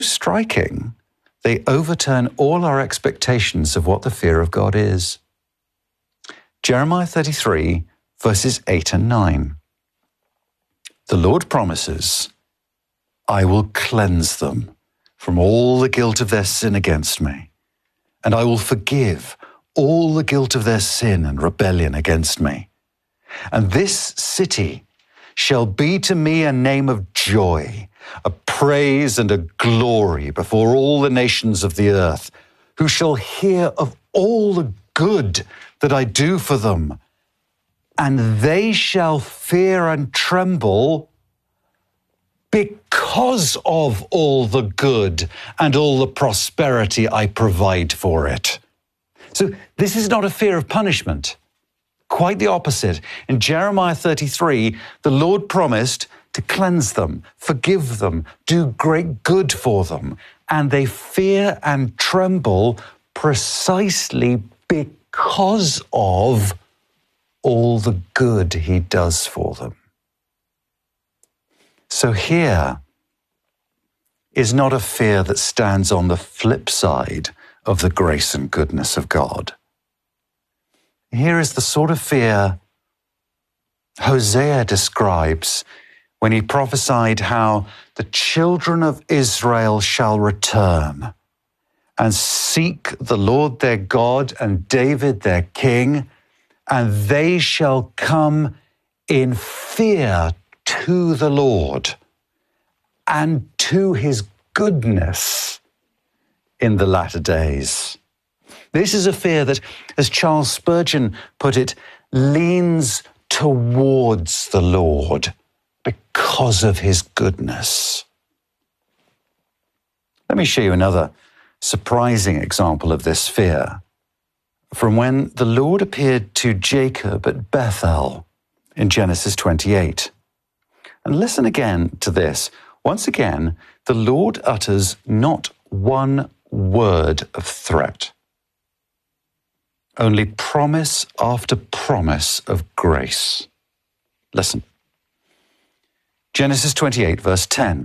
striking. They overturn all our expectations of what the fear of God is. Jeremiah 33, verses 8 and 9. The Lord promises, I will cleanse them from all the guilt of their sin against me, and I will forgive all the guilt of their sin and rebellion against me. And this city shall be to me a name of joy, a praise and a glory before all the nations of the earth, who shall hear of all the good that I do for them, and they shall fear and tremble because of all the good and all the prosperity I provide for it. So this is not a fear of punishment. Quite the opposite. In Jeremiah 33, the Lord promised to cleanse them, forgive them, do great good for them, and they fear and tremble precisely because of all the good he does for them. So here is not a fear that stands on the flip side of the grace and goodness of God. Here is the sort of fear Hosea describes when he prophesied how the children of Israel shall return and seek the Lord their God and David their king, and they shall come in fear to the Lord and to his goodness in the latter days. This is a fear that, as Charles Spurgeon put it, leans towards the Lord because of his goodness. Let me show you another surprising example of this fear from when the Lord appeared to Jacob at Bethel in Genesis 28. And listen again to this. Once again, the Lord utters not one word of threat, only promise after promise of grace. Listen. Genesis 28, verse 10.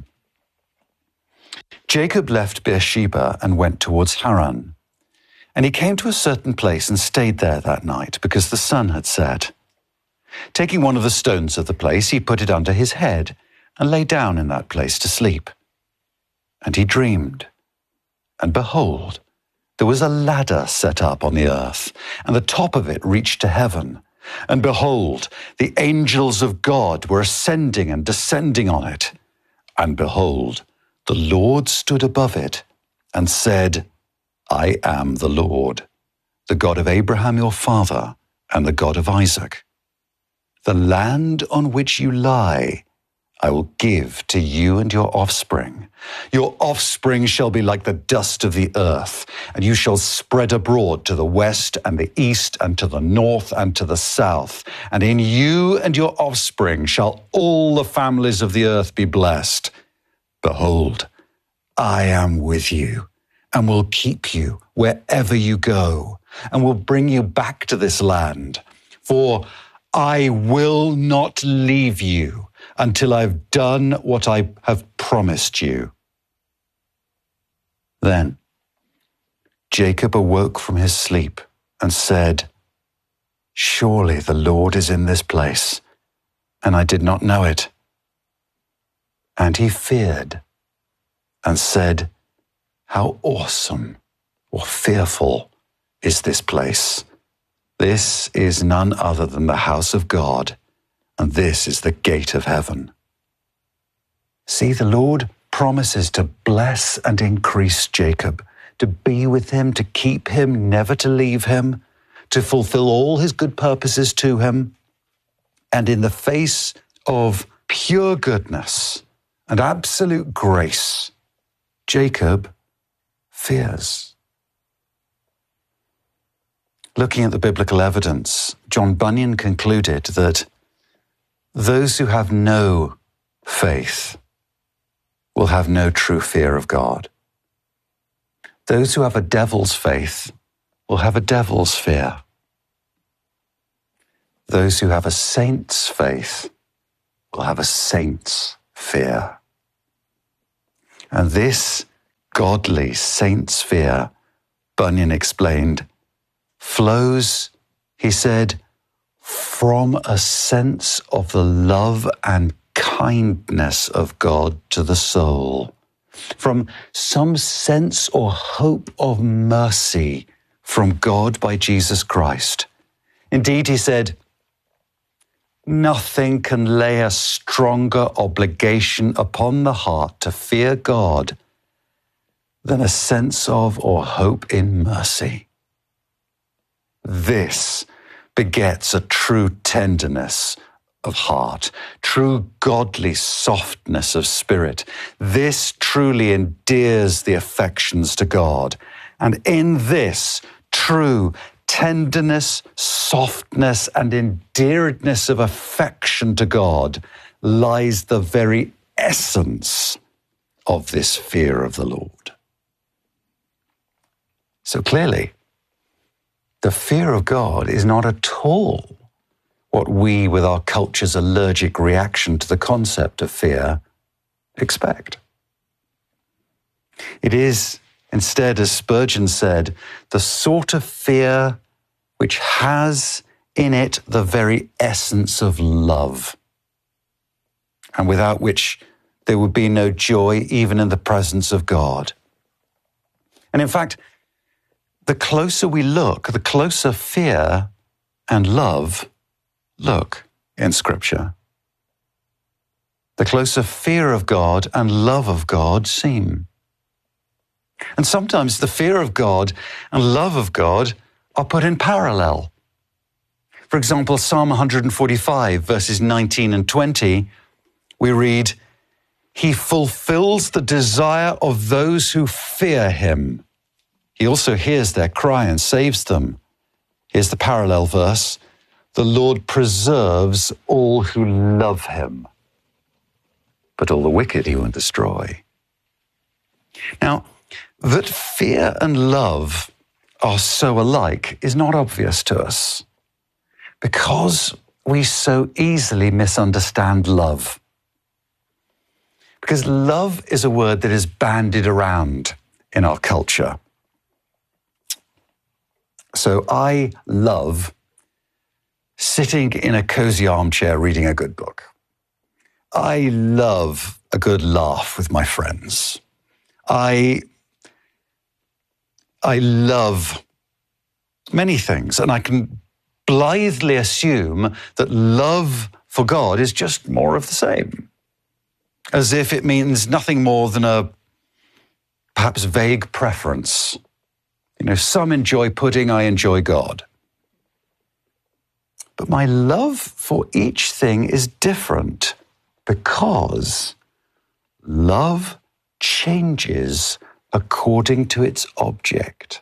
Jacob left Beersheba and went towards Haran. And he came to a certain place and stayed there that night, because the sun had set. Taking one of the stones of the place, he put it under his head and lay down in that place to sleep. And he dreamed, and behold, there was a ladder set up on the earth, and the top of it reached to heaven. And behold, the angels of God were ascending and descending on it. And behold, the Lord stood above it and said, I am the Lord, the God of Abraham your father, and the God of Isaac. The land on which you lie I will give to you and your offspring. Your offspring shall be like the dust of the earth, and you shall spread abroad to the west and the east and to the north and to the south. And in you and your offspring shall all the families of the earth be blessed. Behold, I am with you and will keep you wherever you go, and will bring you back to this land. For I will not leave you until I've done what I have promised you. Then Jacob awoke from his sleep and said, Surely the Lord is in this place, and I did not know it. And he feared and said, How awesome or fearful is this place! This is none other than the house of God, and this is the gate of heaven. See, the Lord promises to bless and increase Jacob, to be with him, to keep him, never to leave him, to fulfill all his good purposes to him. And in the face of pure goodness and absolute grace, Jacob fears. Looking at the biblical evidence, John Bunyan concluded that those who have no faith will have no true fear of God. Those who have a devil's faith will have a devil's fear. Those who have a saint's faith will have a saint's fear. And this godly saint's fear, Bunyan explained, flows, he said, from a sense of the love and kindness of God to the soul, from some sense or hope of mercy from God by Jesus Christ. Indeed, he said, nothing can lay a stronger obligation upon the heart to fear God than a sense of or hope in mercy. This begets a true tenderness of heart, true godly softness of spirit. This truly endears the affections to God. And in this true tenderness, softness, and endearedness of affection to God lies the very essence of this fear of the Lord. So clearly, the fear of God is not at all what we, with our culture's allergic reaction to the concept of fear, expect. It is, instead, as Spurgeon said, the sort of fear which has in it the very essence of love, and without which there would be no joy even in the presence of God. And in fact, the closer we look, the closer fear and love look in Scripture. The closer fear of God and love of God seem. And sometimes the fear of God and love of God are put in parallel. For example, Psalm 145, verses 19 and 20, we read, "He fulfills the desire of those who fear him. He also hears their cry and saves them." Here's the parallel verse, "The Lord preserves all who love him, but all the wicked he will destroy." Now, that fear and love are so alike is not obvious to us because we so easily misunderstand love. Because love is a word that is bandied around in our culture. So I love sitting in a cozy armchair reading a good book. I love a good laugh with my friends. I love many things, and I can blithely assume that love for God is just more of the same, as if it means nothing more than a perhaps vague preference. You know, some enjoy pudding, I enjoy God. But my love for each thing is different because love changes according to its object.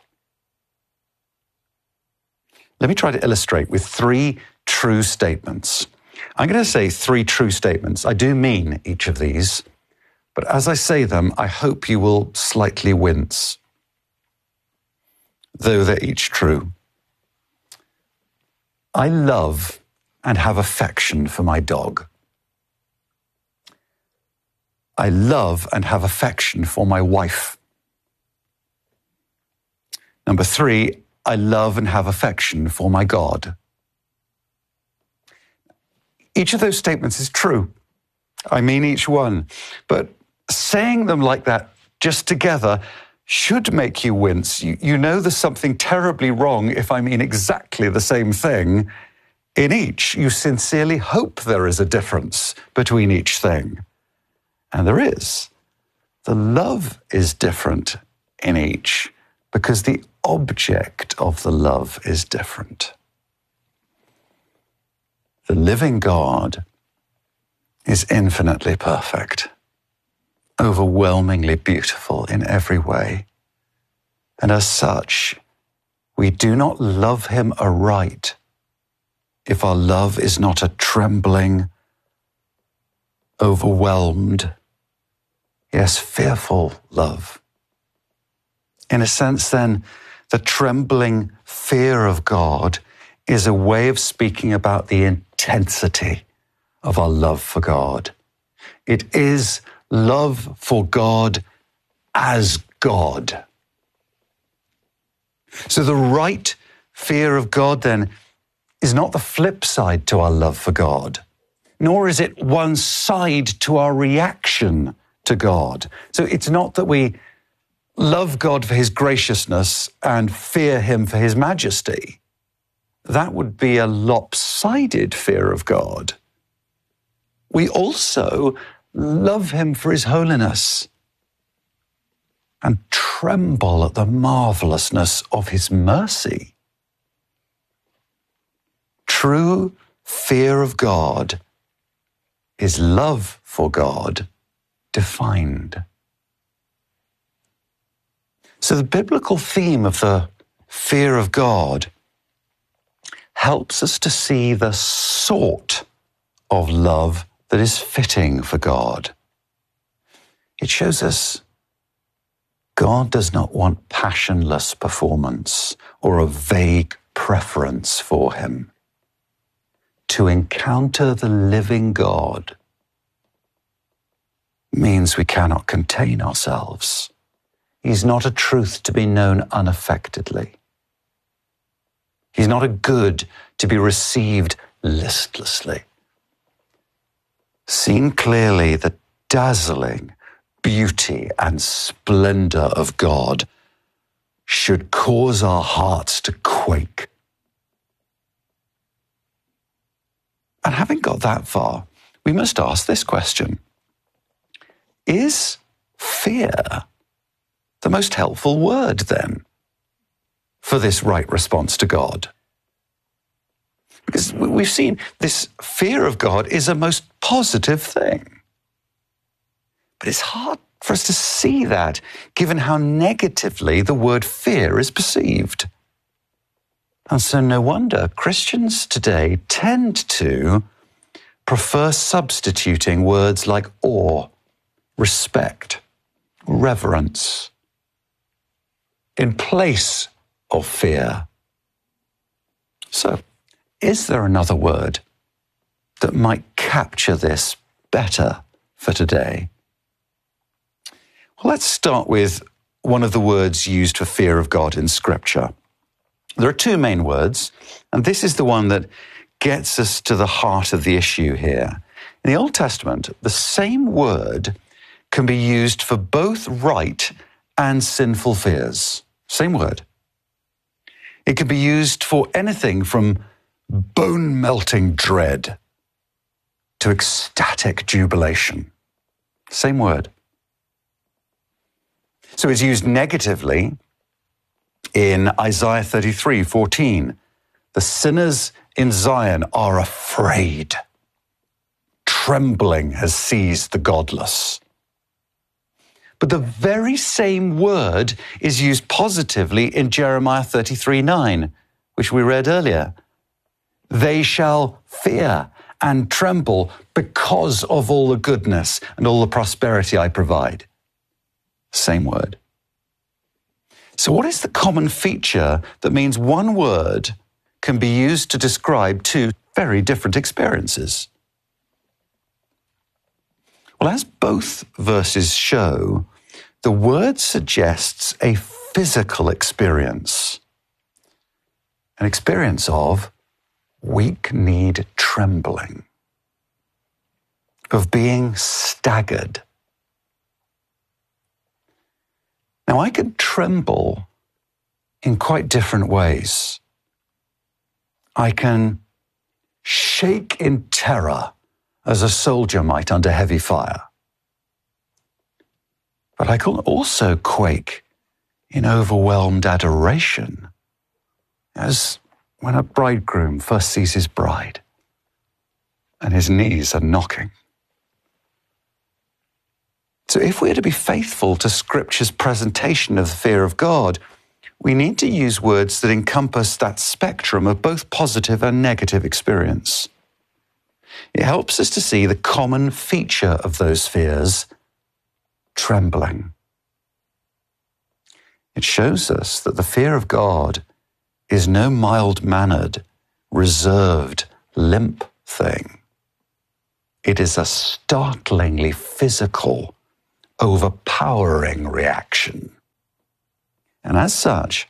Let me try to illustrate with 3 true statements. I'm going to say 3 true statements. I do mean each of these, but as I say them, I hope you will slightly wince, though they're each true. I love and have affection for my dog. I love and have affection for my wife. Number 3, I love and have affection for my God. Each of those statements is true. I mean each one. But saying them like that just together should make you wince. You know there's something terribly wrong if I mean exactly the same thing in each. You sincerely hope there is a difference between each thing. And there is. The love is different in each because the object of the love is different. The living God is infinitely perfect, overwhelmingly beautiful in every way. And as such, we do not love him aright if our love is not a trembling, overwhelmed, yes, fearful love. In a sense, then, the trembling fear of God is a way of speaking about the intensity of our love for God. It is love for God as God. So the right fear of God, then, is not the flip side to our love for God, nor is it one side to our reaction to God. So it's not that we love God for his graciousness and fear him for his majesty. That would be a lopsided fear of God. We also love him for his holiness and tremble at the marvelousness of his mercy. True fear of God is love for God defined. So the biblical theme of the fear of God helps us to see the sort of love that is fitting for God. It shows us God does not want passionless performance or a vague preference for him. To encounter the living God means we cannot contain ourselves. He's not a truth to be known unaffectedly. He's not a good to be received listlessly. Seen clearly, the dazzling beauty and splendor of God should cause our hearts to quake. And having got that far, we must ask this question: is fear the most helpful word, then, for this right response to God? Because we've seen this fear of God is a most positive thing. But it's hard for us to see that, given how negatively the word fear is perceived. And so no wonder Christians today tend to prefer substituting words like awe, respect, reverence in place of fear. So, is there another word that might capture this better for today? Well, let's start with one of the words used for fear of God in Scripture. There are two main words, and this is the one that gets us to the heart of the issue here. In the Old Testament, the same word can be used for both right and sinful fears. Same word. It can be used for anything from bone-melting dread to ecstatic jubilation. Same word. So it's used negatively in Isaiah 33:14. The sinners in Zion are afraid. Trembling has seized the godless. But the very same word is used positively in Jeremiah 33:9, which we read earlier. They shall fear and tremble because of all the goodness and all the prosperity I provide. Same word. So what is the common feature that means one word can be used to describe two very different experiences? Well, as both verses show, the word suggests a physical experience, an experience of weak-kneed trembling, of being staggered. Now, I can tremble in quite different ways. I can shake in terror as a soldier might under heavy fire. But I can also quake in overwhelmed adoration, as when a bridegroom first sees his bride and his knees are knocking. So if we are to be faithful to Scripture's presentation of the fear of God, we need to use words that encompass that spectrum of both positive and negative experience. It helps us to see the common feature of those fears: trembling. It shows us that the fear of God is no mild-mannered, reserved, limp thing. It is a startlingly physical, overpowering reaction And as such,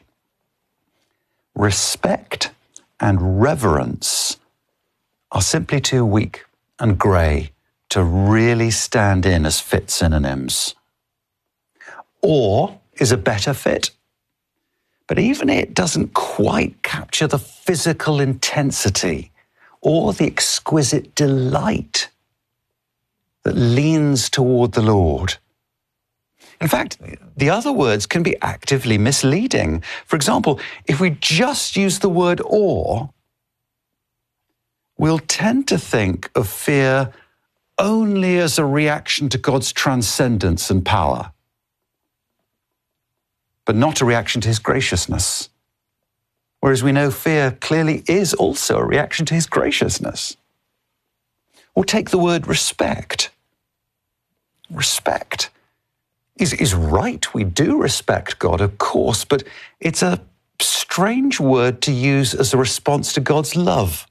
respect and reverence are simply too weak and grey to really stand in as fit synonyms. Awe is a better fit, but even it doesn't quite capture the physical intensity or the exquisite delight that leans toward the Lord. In fact, the other words can be actively misleading. For example, if we just use the word awe, we'll tend to think of fear only as a reaction to God's transcendence and power, but not a reaction to his graciousness. Whereas we know fear clearly is also a reaction to his graciousness. Or take the word respect. Respect is right. We do respect God, of course, but it's a strange word to use as a response to God's love.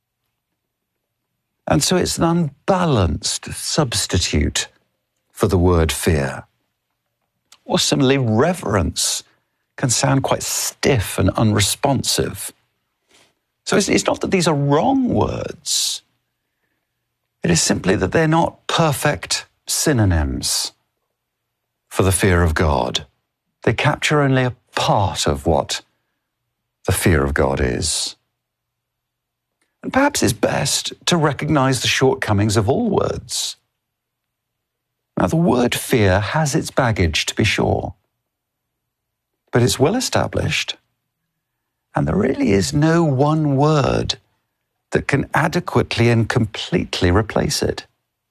And so it's an unbalanced substitute for the word fear. Or similarly, reverence can sound quite stiff and unresponsive. So it's not that these are wrong words. It is simply that they're not perfect synonyms for the fear of God. They capture only a part of what the fear of God is. And perhaps it's best to recognize the shortcomings of all words. Now, the word fear has its baggage, to be sure, but it's well established, and there really is no one word that can adequately and completely replace it.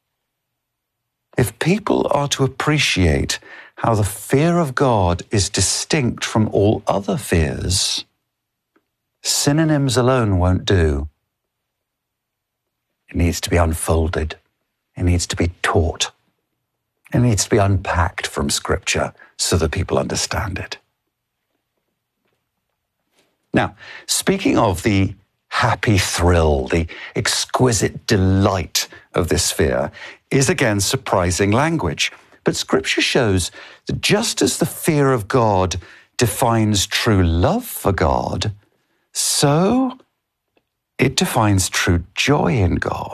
If people are to appreciate how the fear of God is distinct from all other fears, synonyms alone won't do. It needs to be unfolded. It needs to be taught. It needs to be unpacked from Scripture so that people understand it. Now, speaking of the happy thrill, the exquisite delight of this fear, is again surprising language. But Scripture shows that just as the fear of God defines true love for God, so it defines true joy in God.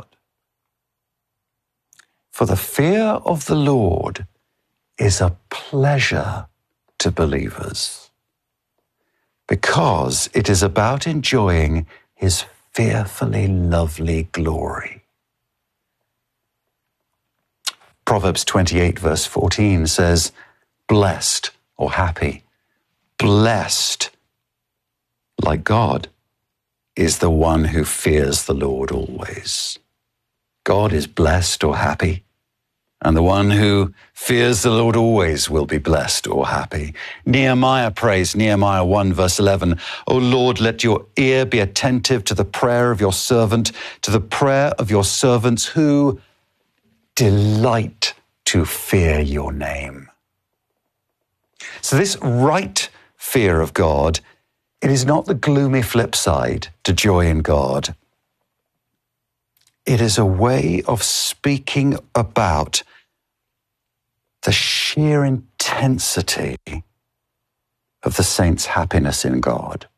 For the fear of the Lord is a pleasure to believers, because it is about enjoying his fearfully lovely glory. Proverbs 28 verse 14 says, blessed or happy, blessed like God is the one who fears the Lord always. God is blessed or happy, and the one who fears the Lord always will be blessed or happy. Nehemiah prays, Nehemiah 1 verse 11, O Lord, let your ear be attentive to the prayer of your servant, to the prayer of your servants who delight to fear your name. So this right fear of God, it is not the gloomy flip side to joy in God. It is a way of speaking about the sheer intensity of the saint's happiness in God.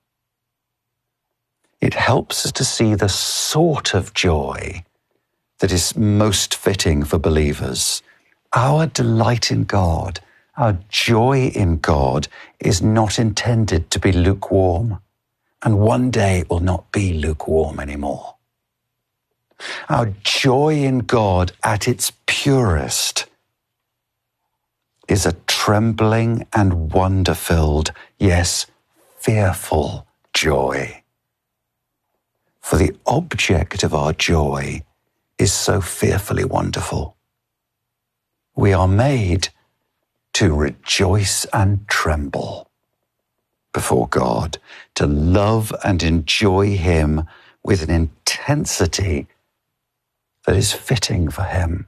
It helps us to see the sort of joy that is most fitting for believers. Our delight in God, our joy in God is not intended to be lukewarm, and one day it will not be lukewarm anymore. Our joy in God at its purest is a trembling and wonder-filled, yes, fearful joy. For the object of our joy is so fearfully wonderful. We are made to rejoice and tremble before God, to love and enjoy him with an intensity that is fitting for him.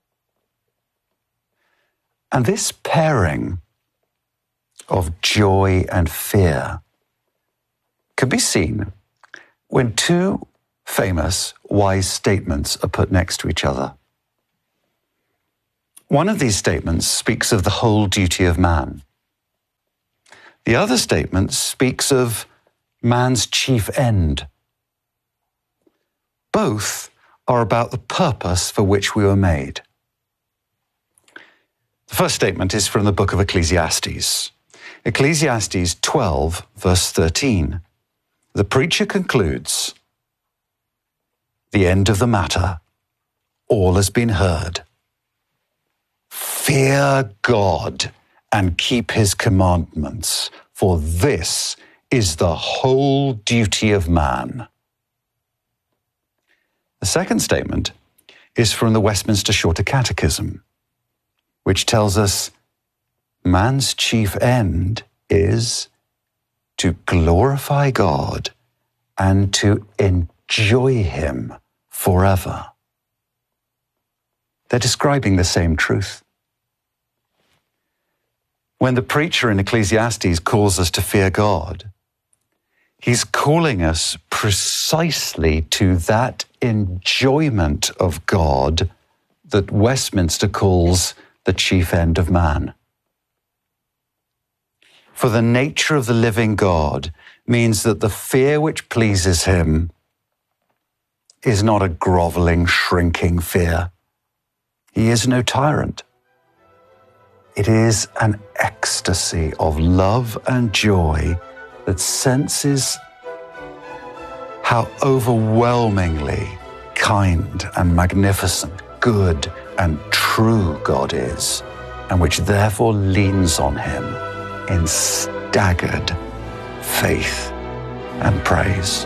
And this pairing of joy and fear can be seen when two famous wise statements are put next to each other. One of these statements speaks of the whole duty of man. The other statement speaks of man's chief end. Both are about the purpose for which we were made. The first statement is from the book of Ecclesiastes. Ecclesiastes 12, verse 13. The preacher concludes, "The end of the matter, all has been heard. Fear God and keep his commandments, for this is the whole duty of man." The second statement is from the Westminster Shorter Catechism, which tells us man's chief end is to glorify God and to enjoy him forever. They're describing the same truth. When the preacher in Ecclesiastes calls us to fear God, he's calling us precisely to that enjoyment of God that Westminster calls the chief end of man. For the nature of the living God means that the fear which pleases him is not a groveling, shrinking fear. He is no tyrant. It is an ecstasy of love and joy that senses how overwhelmingly kind and magnificent, good and true God is, and which therefore leans on him in staggered faith and praise.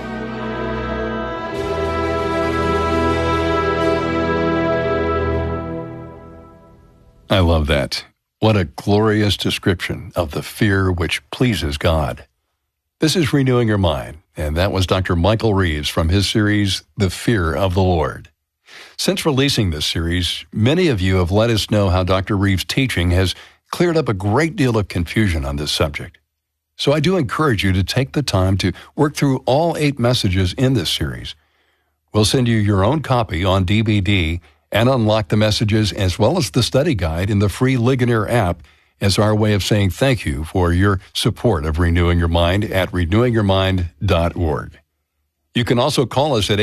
I love that. What a glorious description of the fear which pleases God. This is Renewing Your Mind, and that was Dr. Michael Reeves from his series, The Fear of the Lord. Since releasing this series, many of you have let us know how Dr. Reeves' teaching has cleared up a great deal of confusion on this subject. So I do encourage you to take the time to work through all 8 messages in this series. We'll send you your own copy on DVD and unlock the messages as well as the study guide in the free Ligonier app as our way of saying thank you for your support of Renewing Your Mind at renewingyourmind.org. You can also call us at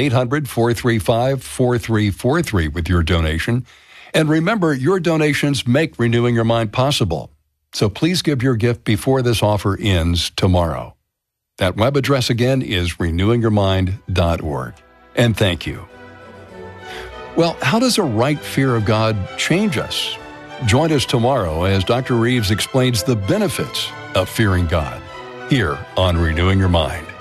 800-435-4343 with your donation. And remember, your donations make Renewing Your Mind possible. So please give your gift before this offer ends tomorrow. That web address again is renewingyourmind.org. And thank you. Well, how does a right fear of God change us? Join us tomorrow as Dr. Reeves explains the benefits of fearing God here on Renewing Your Mind.